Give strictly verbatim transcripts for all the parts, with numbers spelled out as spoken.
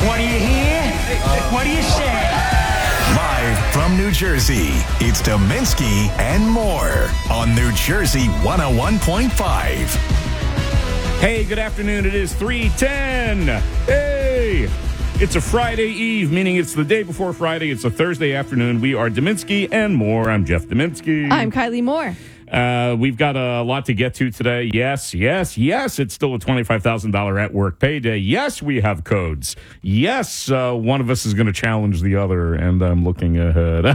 What do you hear? What do you say? Live from New Jersey, it's Dominski and more on New Jersey one oh one point five. Hey, good afternoon. It is three ten. Hey! It's a Friday Eve, meaning it's the day before Friday. It's a Thursday afternoon. We are Dominski and more. I'm Jeff Dominski. I'm Kylie Moore. Uh, we've got a lot to get to today. Yes, yes, yes. It's still a twenty-five thousand dollars at work payday. Yes, we have codes. Yes, uh, one of us is going to challenge the other, and I'm looking ahead.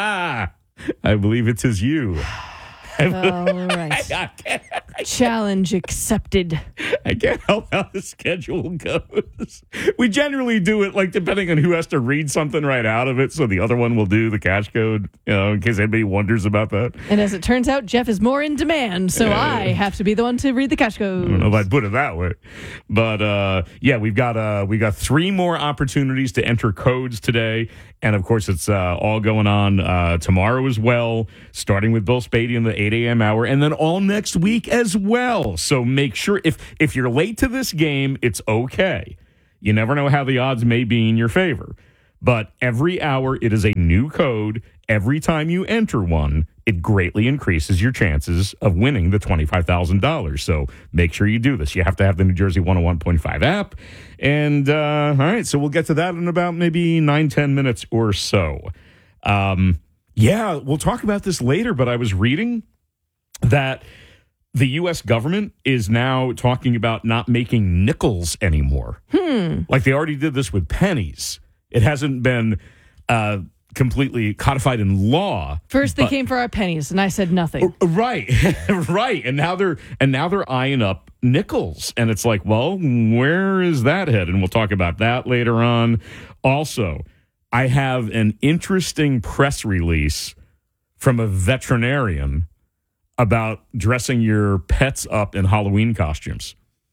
I believe it is you. All right. I can't, I Challenge accepted. I can't help how the schedule goes. We generally do it like depending on who has to read something right out of it, so the other one will do the cash code, you know, in case anybody wonders about that. And as it turns out, Jeff is more in demand, so Yeah. I have to be the one to read the cash code. I don't know if I'd put it that way. But, uh, yeah, we've got uh, we got three more opportunities to enter codes today. And, of course, it's uh, all going on uh, tomorrow as well, starting with Bill Spady in the eight a.m. hour, and then all next week as well. So make sure, if, if you're late to this game, it's okay. You never know how the odds may be in your favor. But every hour, it is a new code. Every time you enter one, it greatly increases your chances of winning the twenty-five thousand dollars. So make sure you do this. You have to have the New Jersey one oh one point five app. And, uh, all right, so we'll get to that in about maybe nine, ten minutes or so. Um, yeah, we'll talk about this later, but I was reading that the U S government is now talking about not making nickels anymore. Hmm. Like they already did this with pennies. It hasn't been uh, completely codified in law. First, they but- came for our pennies, and I said nothing. Right, right, and now they're and now they're eyeing up nickels, and it's like, well, where is that headed? And we'll talk about that later on. Also, I have an interesting press release from a veterinarian about dressing your pets up in Halloween costumes.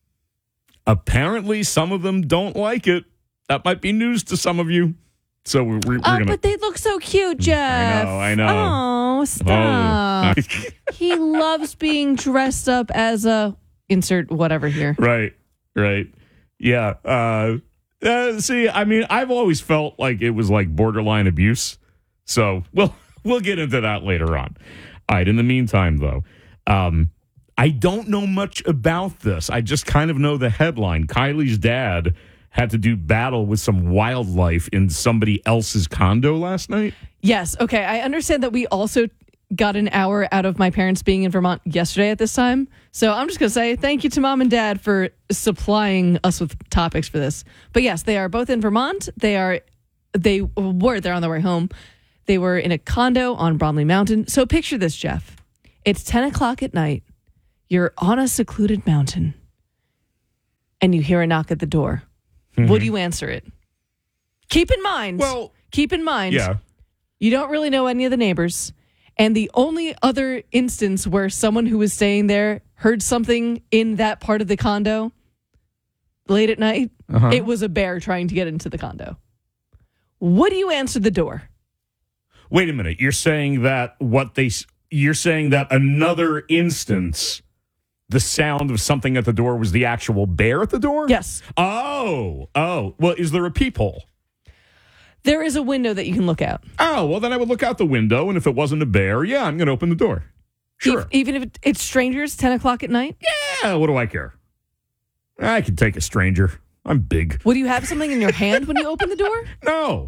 Apparently, some of them don't like it. That might be news to some of you. So we're, we're Oh, going to... but they look so cute, Jeff. I know, I know. Oh, stop. Oh. He loves being dressed up as a... Insert whatever here. Right, right. Yeah. Uh, uh, see, I mean, I've always felt like it was like borderline abuse. So, well, we'll get into that later on. All right. In the meantime, though, um, I don't know much about this. I just kind of know the headline. Kylie's dad had to do battle with some wildlife in somebody else's condo last night. Yes. Okay. I understand that we also got an hour out of my parents being in Vermont yesterday at this time. So I'm just going to say thank you to mom and dad for supplying us with topics for this. But yes, they are both in Vermont. They are, they were, they're on their way home. They were in a condo on Bromley Mountain. So picture this, Jeff. It's ten o'clock at night. You're on a secluded mountain and you hear a knock at the door. Mm-hmm. Would you answer it? Keep in mind, Well, keep in mind, yeah. you don't really know any of the neighbors. And the only other instance where someone who was staying there heard something in that part of the condo late at night, Uh-huh. it was a bear trying to get into the condo. Would you answer the door? Wait a minute. You're saying that what they you're saying that another instance, the sound of something at the door was the actual bear at the door? Yes. Oh, oh. Well, is there a peephole? There is a window that you can look out. Oh, well, then I would look out the window, and if it wasn't a bear, yeah, I'm going to open the door. Sure. Ev- even if it- it's strangers, ten o'clock at night? Yeah, what do I care? I can take a stranger. I'm big. Would you have something in your hand when you open the door? No.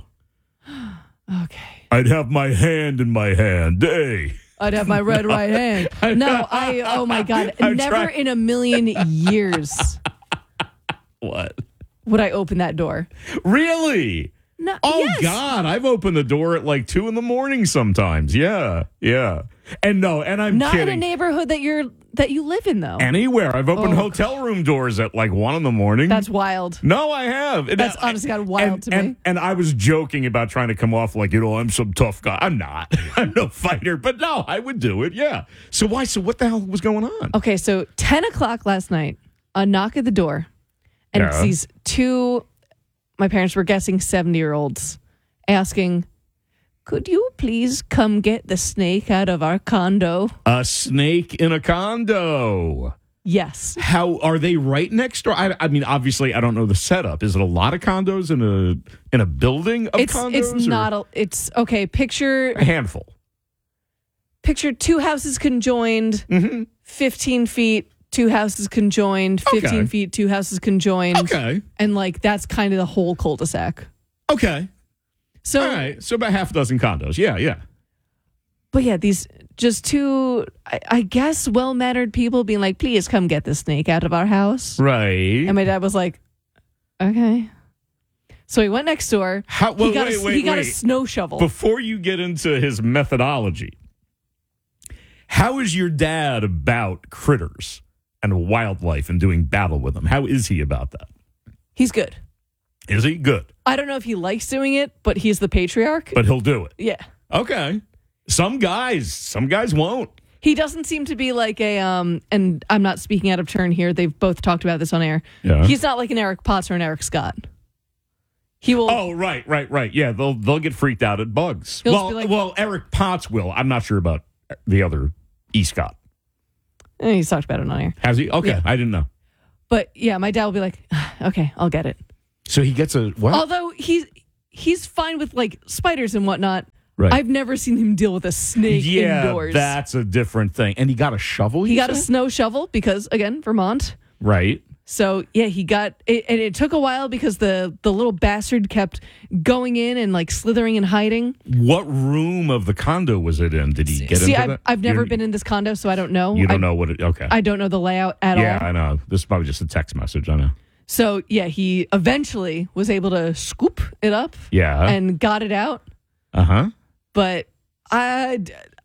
Okay. I'd have my hand in my hand. Hey. I'd have my red right hand. No, I, oh my God. I'm Never trying- in a million years What? would I open that door. Really? No, Oh, yes. God. I've opened the door at like two in the morning sometimes. Yeah. Yeah. And no, and I'm Not kidding. in a neighborhood that you're that you live in, though. Anywhere. I've opened Oh. hotel room doors at like one in the morning. That's wild. No, I have. And That's I- honestly kind of wild and, to me. and, And I was joking about trying to come off like, you know, I'm some tough guy. I'm not. I'm no fighter. But no, I would do it. Yeah. So why? So what the hell was going on? Okay, so ten o'clock last night, a knock at the door, and it's Yeah. these two, my parents were guessing seventy-year-olds, asking, could you please come get the snake out of our condo? A snake in a condo. Yes. How are they right next door? I, I mean, obviously, I don't know the setup. Is it a lot of condos in a in a building of It's condos? it's or not a it's okay, picture a handful. picture two houses conjoined, Mm-hmm. fifteen feet, two houses conjoined, fifteen Okay. feet, two houses conjoined. Okay. And like that's kind of the whole cul-de-sac. Okay. So All right. So about half a dozen condos. Yeah, yeah. but yeah, these just two I, I guess well-mannered people being like, please come get the snake out of our house. Right. And my dad was like, okay. So he went next door. How, well, he got, wait, a, wait, he got a wait. snow shovel. Before you get into his methodology, how is your dad about critters and wildlife and doing battle with them? How is he about that? He's good. Is he good? I don't know if he likes doing it, but he's the patriarch. But he'll do it. Yeah. Okay. Some guys, some guys won't. He doesn't seem to be like a, um, and I'm not speaking out of turn here. They've both talked about this on air. Yeah. He's not like an Eric Potts or an Eric Scott. He will. Oh, right, right, right. Yeah, they'll they'll get freaked out at bugs. He'll Well, just be like- well, Eric Potts will. I'm not sure about the other E. Scott. Eh, he's talked about it on air. Has he? Okay, Yeah. I didn't know. But yeah, my dad will be like, okay, I'll get it. So he gets a what? Although he's he's fine with like spiders and whatnot. Right. I've never seen him deal with a snake yeah, indoors. that's a different thing. And he got a shovel. he you got a said? snow shovel because again, Vermont. right. So yeah, he got it, and it took a while because the the little bastard kept going in and like slithering and hiding. What room of the condo was it in? Did he get See, into I've, that? I've never You're- been in this condo, so I don't know. You don't I, know what it? Okay. I don't know the layout at yeah, all. I know. This is probably just a text message. I know. So yeah, he eventually was able to scoop it up Yeah. and got it out. Uh huh. But I,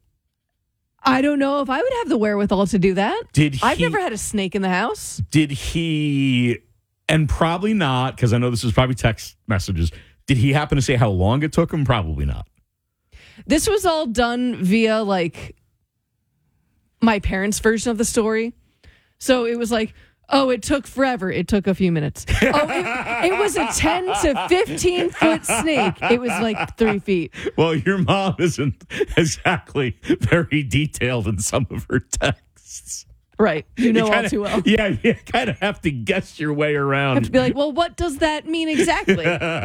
I don't know if I would have the wherewithal to do that. Did he? I've never had a snake in the house. Did he? And probably not, because I know this is probably text messages. Did he happen to say how long it took him? Probably not. This was all done via like my parents' version of the story. So it was like, oh, it took forever. It took a few minutes. Oh, it, it was a ten to fifteen foot snake. It was like three feet. Well, your mom isn't exactly very detailed in some of her texts. Right. You know You kinda- all too well. Yeah, you kind of have to guess your way around. Have to be like, well, what does that mean exactly?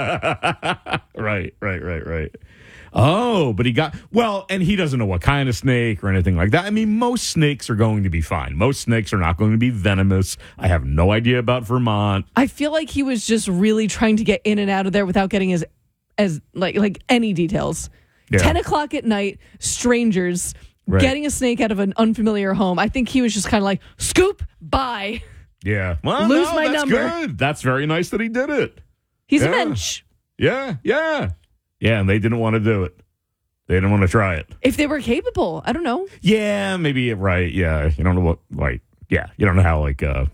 right, right, right, right. Oh, but he got, well, and he doesn't know what kind of snake or anything like that. I mean, most snakes are going to be fine. Most snakes are not going to be venomous. I have no idea about Vermont. I feel like he was just really trying to get in and out of there without getting as as like like any details. Yeah. Ten o'clock at night, strangers Right. getting a snake out of an unfamiliar home. I think he was just kind of like, scoop, bye. Yeah. Well, Lose no, my that's number. good. That's very nice that he did it. He's Yeah. a mensch. Yeah, yeah. Yeah, and they didn't want to do it. They didn't want to try it. If they were capable, I don't know. Yeah, maybe right. Yeah, you don't know what, like, yeah, you don't know how, like, uh,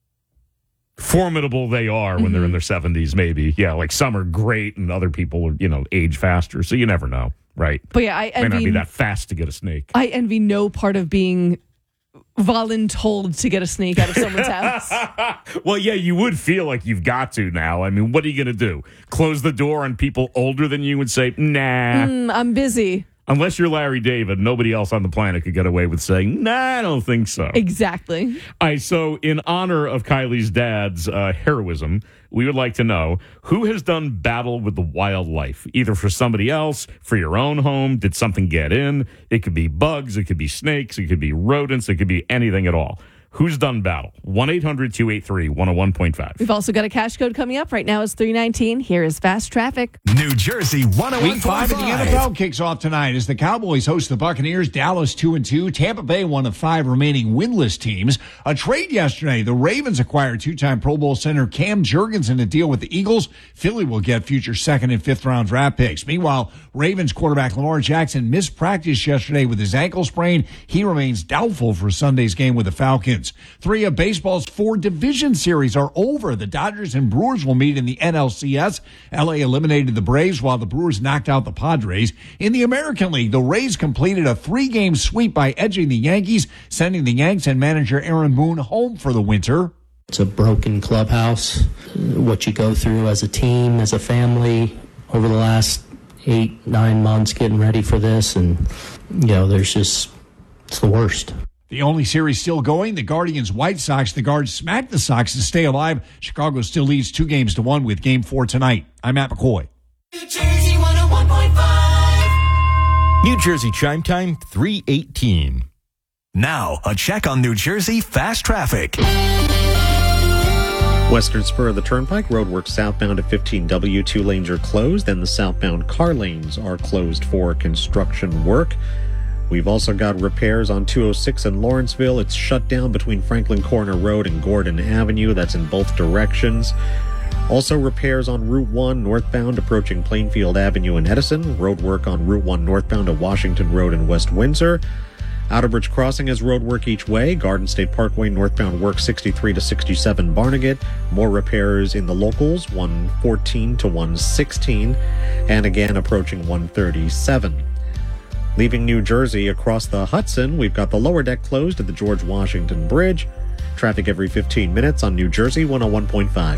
formidable they are when they're in their seventies, maybe. Yeah, like some are great and other people are, you know, age faster. So you never know, right? But yeah, I May not envy. be that fast to get a snake. I envy no part of being voluntold to get a snake out of someone's house. Well, yeah, you would feel like you've got to now. I mean, what are you going to do? Close the door on people older than you and say, nah. Mm, I'm busy. Unless you're Larry David, nobody else on the planet could get away with saying, nah, I don't think so. Exactly. All right, so in honor of Kylie's dad's uh, heroism, we would like to know who has done battle with the wildlife, either for somebody else, for your own home. Did something get in? It could be bugs, it could be snakes, it could be rodents, it could be anything at all. Who's done battle? one eight hundred two eight three one oh one point five. We've also got a cash code coming up. Right now it's three nineteen. Here is Fast Traffic. New Jersey one oh one Week point five of the N F L five. kicks off tonight as the Cowboys host the Buccaneers. Dallas two and two. Tampa Bay one of five remaining winless teams. A trade yesterday. The Ravens acquired two-time Pro Bowl center Cam Jurgens in a deal with the Eagles. Philly will get future second and fifth round draft picks. Meanwhile, Ravens quarterback Lamar Jackson missed practice yesterday with his ankle sprain. He remains doubtful for Sunday's game with the Falcons. Three of baseball's four division series are over. The Dodgers and Brewers will meet in the N L C S. L A eliminated the Braves while the Brewers knocked out the Padres. In the American League, the Rays completed a three-game sweep by edging the Yankees, sending the Yanks and manager Aaron Boone home for the winter. It's a broken clubhouse. What you go through as a team, as a family, over the last eight, nine months getting ready for this, and, you know, there's just, it's the worst. The only series still going, the Guardians-White Sox. The Guards smacked the Sox to stay alive. Chicago still leads two games to one with game four tonight. I'm Matt McCoy. New Jersey one oh one point five. New Jersey Chime Time three eighteen. Now, a check on New Jersey fast traffic. Western spur of the Turnpike, roadwork southbound at fifteen W, two lanes are closed, and the southbound car lanes are closed for construction work. We've also got repairs on two oh six in Lawrenceville. It's shut down between Franklin Corner Road and Gordon Avenue. That's in both directions. Also repairs on Route one northbound approaching Plainfield Avenue in Edison. Road work on Route one northbound at Washington Road in West Windsor. Outerbridge Crossing has road work each way. Garden State Parkway northbound work sixty-three to sixty-seven Barnegat. More repairs in the locals, one fourteen to one sixteen. And again approaching one thirty-seven. Leaving New Jersey across the Hudson, we've got the lower deck closed at the George Washington Bridge. Traffic every fifteen minutes on New Jersey one oh one point five.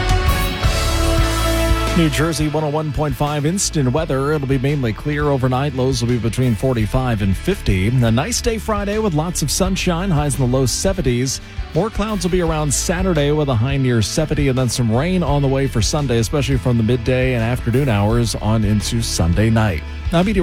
New Jersey one oh one point five instant weather. It'll be mainly clear overnight. Lows will be between forty-five and fifty. A nice day Friday with lots of sunshine. Highs in the low seventies. More clouds will be around Saturday with a high near seventy, and then some rain on the way for Sunday, especially from the midday and afternoon hours on into Sunday night. Now, meteor-